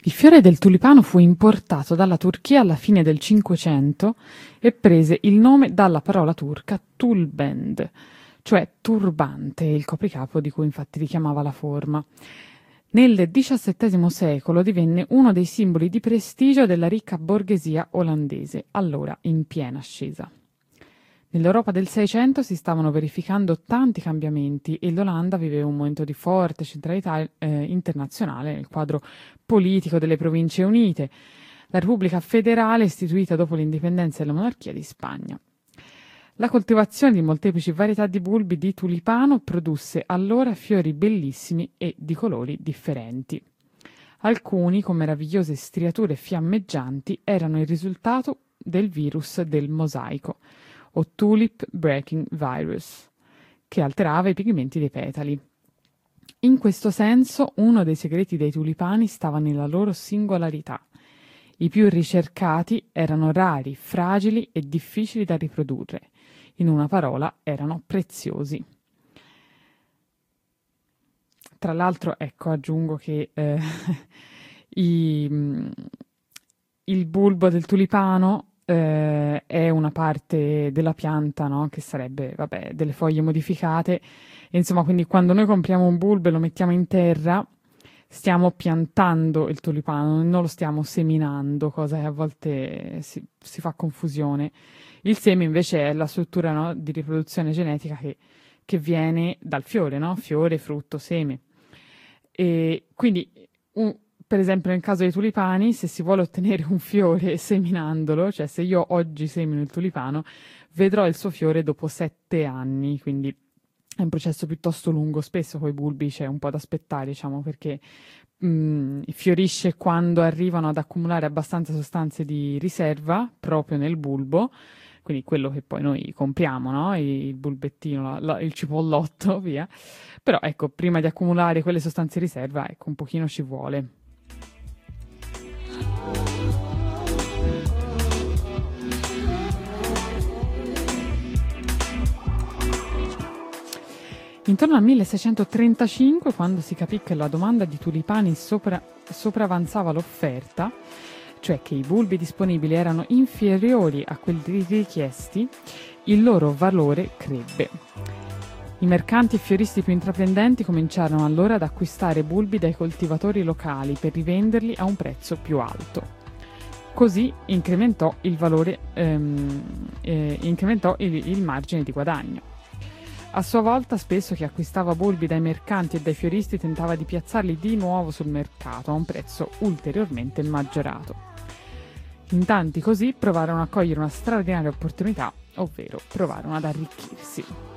Il fiore del tulipano fu importato dalla Turchia alla fine del Cinquecento e prese il nome dalla parola turca tulbend, cioè turbante, il copricapo di cui infatti richiamava la forma. Nel XVII secolo divenne uno dei simboli di prestigio della ricca borghesia olandese, allora in piena ascesa. Nell'Europa del Seicento si stavano verificando tanti cambiamenti e l'Olanda viveva un momento di forte centralità internazionale nel quadro politico delle Province Unite, la Repubblica federale istituita dopo l'indipendenza della monarchia di Spagna. La coltivazione di molteplici varietà di bulbi di tulipano produsse allora fiori bellissimi e di colori differenti. Alcuni, con meravigliose striature fiammeggianti, erano il risultato del virus del mosaico, o tulip breaking virus, che alterava i pigmenti dei petali. In questo senso, uno dei segreti dei tulipani stava nella loro singolarità. I più ricercati erano rari, fragili e difficili da riprodurre. In una parola, erano preziosi. Tra l'altro, ecco, aggiungo che il bulbo del tulipano è una parte della pianta, no? Che sarebbe, vabbè, delle foglie modificate. E insomma, quindi quando noi compriamo un bulbo e lo mettiamo in terra, stiamo piantando il tulipano, non lo stiamo seminando, cosa che a volte si fa confusione. Il seme invece è la struttura, no, di riproduzione genetica che viene dal fiore, no? Fiore, frutto, seme. E quindi per esempio nel caso dei tulipani, se si vuole ottenere un fiore seminandolo, cioè se io oggi semino il tulipano, vedrò il suo fiore dopo 7 anni, quindi è un processo piuttosto lungo. Spesso con i bulbi c'è un po' da aspettare, diciamo, perché fiorisce quando arrivano ad accumulare abbastanza sostanze di riserva proprio nel bulbo, quindi quello che poi noi compriamo, no? Il bulbettino, il cipollotto, via. Però ecco, prima di accumulare quelle sostanze di riserva, ecco, un pochino ci vuole. Intorno al 1635, quando si capì che la domanda di tulipani sopravanzava l'offerta, cioè che i bulbi disponibili erano inferiori a quelli richiesti, il loro valore crebbe. I mercanti e fioristi più intraprendenti cominciarono allora ad acquistare bulbi dai coltivatori locali per rivenderli a un prezzo più alto. Così incrementò il valore, incrementò il margine di guadagno. A sua volta, spesso chi acquistava bulbi dai mercanti e dai fioristi tentava di piazzarli di nuovo sul mercato a un prezzo ulteriormente maggiorato. In tanti così provarono a cogliere una straordinaria opportunità, ovvero provarono ad arricchirsi.